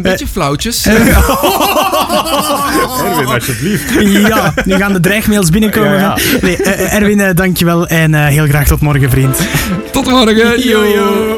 beetje flauwtjes. Erwin, alsjeblieft. Ja, nu gaan de dreigmails binnenkomen. Ja. Nee, Erwin, dankjewel en heel graag tot morgen, vriend. Tot morgen. Yo.